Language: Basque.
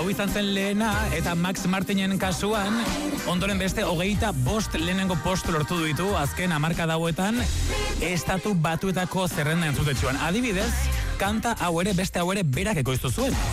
Hau izan zen lehena, eta Max Martinen kasuan, ondoren beste 25 lehenengo postu lortu ditu, azken hamarkada hauetan, Estatu Batuetako zerrenda entzutetsuan. Adibidez, kanta hau ere, beste hau ere, berak ekoiztu zuen.